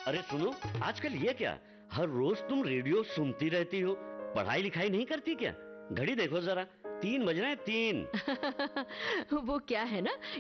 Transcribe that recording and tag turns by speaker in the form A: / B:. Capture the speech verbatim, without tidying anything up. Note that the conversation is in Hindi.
A: अरे सुनो, आजकल ये क्या, हर रोज तुम रेडियो सुनती रहती हो, पढ़ाई लिखाई नहीं करती क्या? घड़ी देखो जरा, तीन बज रहे हैं, तीन।
B: वो क्या है ना